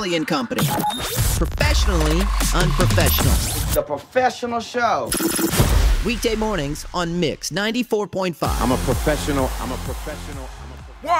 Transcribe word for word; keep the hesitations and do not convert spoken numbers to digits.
Kelly and Company. Professionally unprofessional. It's a professional show. Weekday mornings on Mix ninety-four point five. I'm a professional. I'm a professional. I'm a professional.